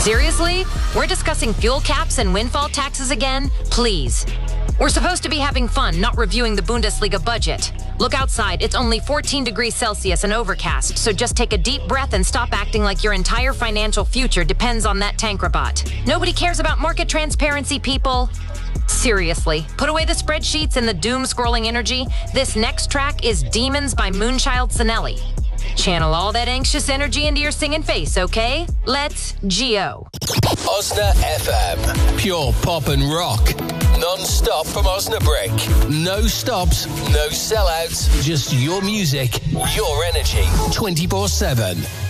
Seriously? We're discussing fuel caps and windfall taxes again? Please. We're supposed to be having fun, not reviewing the Bundesliga budget. Look outside, it's only 14 degrees Celsius and overcast, so just take a deep breath and stop acting like your entire financial future depends on that tank robot. Nobody cares about market transparency, people. Seriously, put away the spreadsheets and the doom-scrolling energy. This next track is Demons by Moonchild Sonelli. Channel all that anxious energy into your singing face, okay? Let's Geo. Osna FM. Pure pop and rock. Non-stop from Osnabrück. No stops, no sellouts. Just your music, your energy. 24/7.